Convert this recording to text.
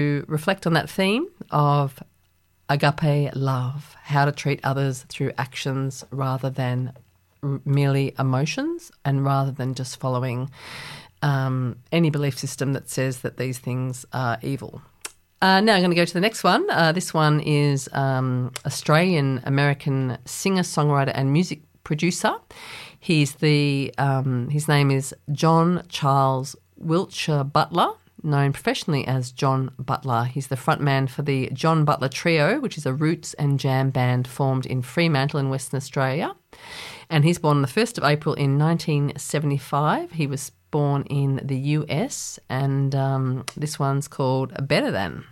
reflect on that theme of agape love, how to treat others through actions rather than merely emotions, and rather than just following any belief system that says that these things are evil. Now I'm going to go to the next one. This one is Australian-American singer, songwriter and music producer. His name is John Charles Wiltshire Butler, known professionally as John Butler. He's the frontman for the John Butler Trio, which is a roots and jam band formed in Fremantle in Western Australia. And he's born on the 1st of April in 1975. He was born in the US, and this one's called Better Than.